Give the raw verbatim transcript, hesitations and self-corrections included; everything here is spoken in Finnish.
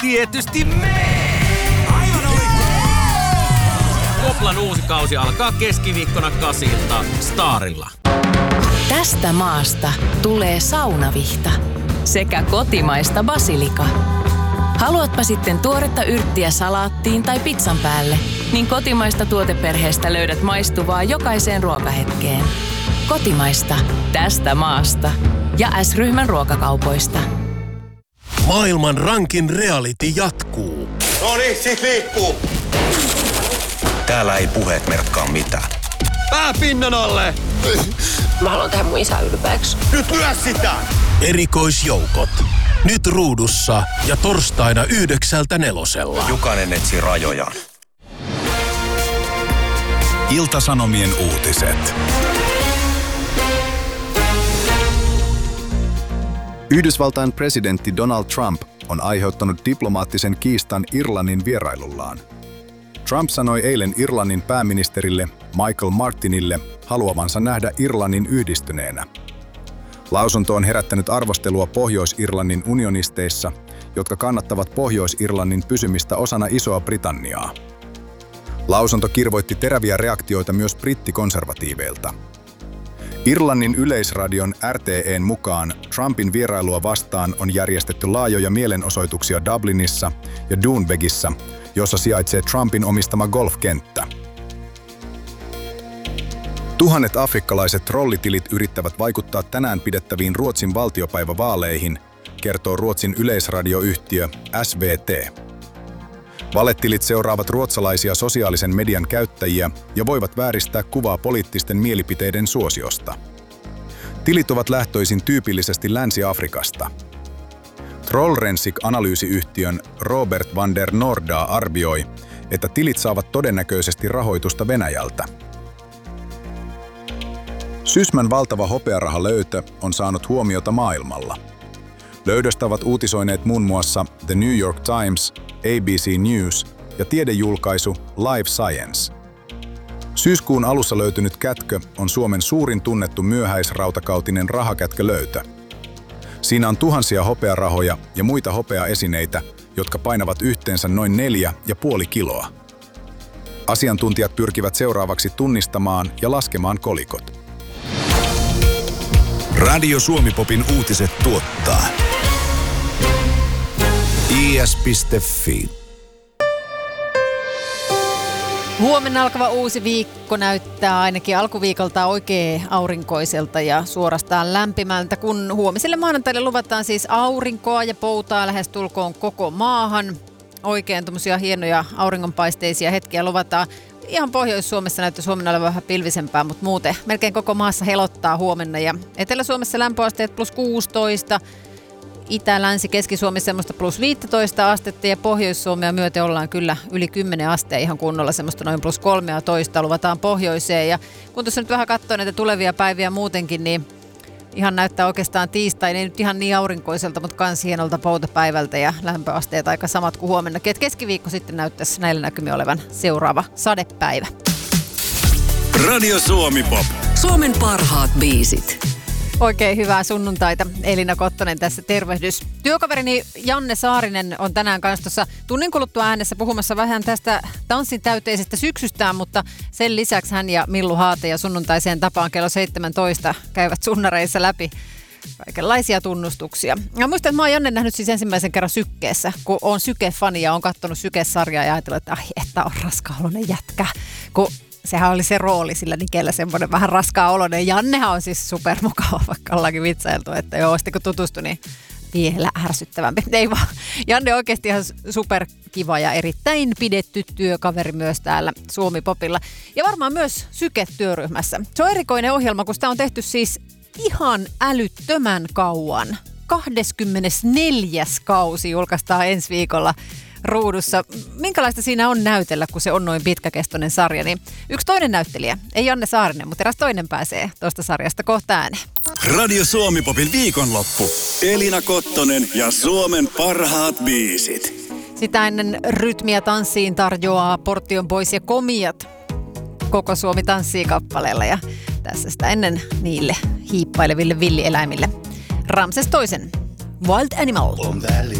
tietysti me! Koplan uusi kausi alkaa keskiviikkona kasilta Starilla. Tästä maasta tulee saunavihta sekä kotimaista basilika. Haluatpa sitten tuoretta yrttiä salaattiin tai pizzan päälle, niin kotimaista tuoteperheestä löydät maistuvaa jokaiseen ruokahetkeen. Kotimaista tästä maasta ja S-ryhmän ruokakaupoista. Maailman rankin reality jatkuu. No niin, sit liikkuu. Täällä ei puheet merkkaa mitään. Pää pinnan alle! Mä haluan tehdä mun isä ylpeäksi. Nyt lyö sitä! Erikoisjoukot. Nyt ruudussa ja torstaina yhdeksältä nelosella. Jokainen etsii rajojaan. Ilta-Sanomien uutiset. Yhdysvaltain presidentti Donald Trump on aiheuttanut diplomaattisen kiistan Irlannin vierailullaan. Trump sanoi eilen Irlannin pääministerille Michael Martinille haluavansa nähdä Irlannin yhdistyneenä. Lausunto on herättänyt arvostelua Pohjois-Irlannin unionisteissa, jotka kannattavat Pohjois-Irlannin pysymistä osana Isoa Britanniaa. Lausunto kirvoitti teräviä reaktioita myös brittikonservatiiveilta. Irlannin yleisradion R T E:n mukaan Trumpin vierailua vastaan on järjestetty laajoja mielenosoituksia Dublinissa ja Doonbegissa, jossa sijaitsee Trumpin omistama golfkenttä. Tuhannet afrikkalaiset trollitilit yrittävät vaikuttaa tänään pidettäviin Ruotsin valtiopäivävaaleihin, kertoo Ruotsin yleisradioyhtiö S V T. Valetilit seuraavat ruotsalaisia sosiaalisen median käyttäjiä ja voivat vääristää kuvaa poliittisten mielipiteiden suosiosta. Tilit ovat lähtöisin tyypillisesti Länsi-Afrikasta. Trollrensik-analyysiyhtiön Robert van der Norda arvioi, että tilit saavat todennäköisesti rahoitusta Venäjältä. Sysmän valtava hopearahalöytö on saanut huomiota maailmalla. Löydöstä ovat uutisoineet muun muassa The New York Times, A B C News ja tiedejulkaisu Life Science. Syyskuun alussa löytynyt kätkö on Suomen suurin tunnettu myöhäisrautakautinen rahakätkölöytö. Siinä on tuhansia hopearahoja ja muita hopeaesineitä, jotka painavat yhteensä noin neljä ja puoli kiloa. Asiantuntijat pyrkivät seuraavaksi tunnistamaan ja laskemaan kolikot. Radio Suomi-popin uutiset tuottaa I S piste F I. Huomenna alkava uusi viikko näyttää ainakin alkuviikolta oikein aurinkoiselta ja suorastaan lämpimältä, kun huomiselle maanantaille luvataan siis aurinkoa ja poutaa lähes tulkoon koko maahan. Oikein tuommoisia hienoja auringonpaisteisia hetkiä luvataan. Ihan Pohjois-Suomessa näyttäisi huomenna olevan vähän pilvisempää, mutta muuten melkein koko maassa helottaa huomenna. Ja Etelä-Suomessa lämpöasteet plus kuusitoista, Itä-, Länsi-, Keski-Suomessa semmoista plus viisitoista astetta ja Pohjois-Suomea myöten ollaan kyllä yli kymmenen asteen ihan kunnolla, semmoista noin plus kolmetoista luvataan pohjoiseen. Ja kun tuossa nyt vähän katsoo näitä tulevia päiviä muutenkin, niin ihan näyttää oikeastaan tiistain, ei nyt ihan niin aurinkoiselta, mutta kans hienolta poutapäivältä ja lämpöasteet aika samat kuin huomenna. Et keskiviikko sitten näyttäisi näillä näkymin olevan seuraava sadepäivä. Radio Suomi-pop. Suomen parhaat biisit. Oikein hyvää sunnuntaita. Elina Kottonen tässä tervehdys. Työkaverini Janne Saarinen on tänään kanssa tuossa tunnin kuluttua äänessä puhumassa vähän tästä tanssin täyteisestä syksystään, mutta sen lisäksi hän ja Millu Haate ja sunnuntaiseen tapaan kello seitsemäntoista käyvät sunnareissa läpi kaikenlaisia tunnustuksia. Ja muistan, että mä oon Janne nähnyt siis ensimmäisen kerran Sykkeessä, kun oon Syke-fani ja oon kattonut Syke-sarjaa ja ajatellut, että ai, että on raska-oloinen jätkä, kun sehän oli se rooli sillä Nikellä, semmoinen vähän raskaa-oloinen. Jannehan on siis supermukava, vaikka ollaankin vitsailtu, että joo, sitten kun tutustui, niin vielä ärsyttävämpi. Ei vaan. Janne on oikeasti ihan superkiva ja erittäin pidetty työkaveri myös täällä Suomi-popilla. Ja varmaan myös Syke-työryhmässä. Se on erikoinen ohjelma, kun sitä on tehty siis ihan älyttömän kauan. kaksikymmentäneljäs kausi julkaistaan ensi viikolla ruudussa. Minkälaista siinä on näytellä, kun se on noin pitkäkestoinen sarja? Niin yksi toinen näyttelijä, ei Janne Saarinen, mutta eräs toinen pääsee tuosta sarjasta kohta ääneen. Radio Suomi-popin viikonloppu. Elina Kottonen ja Suomen parhaat biisit. Sitä ennen rytmiä tanssiin tarjoaa Portion Boys ja Komiat. Koko Suomi tanssii kappaleella ja tässä sitä ennen niille hiippaileville villieläimille. Ramses toisen. Wild Animal. On Valley